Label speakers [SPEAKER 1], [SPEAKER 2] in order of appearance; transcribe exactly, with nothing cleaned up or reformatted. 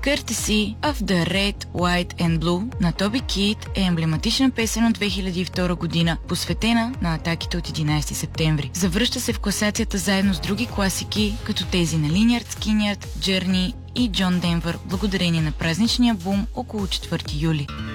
[SPEAKER 1] Courtesy of the Red, White and Blue на Тоби Кит е емблематична песен от две хиляди и втора година, посветена на атаките от единайсети септември. Завръща се в класацията заедно с други класики, като тези на Линярд Скинярд, Джърни и Джон Денвър, благодарение на празничния бум около четвърти юли.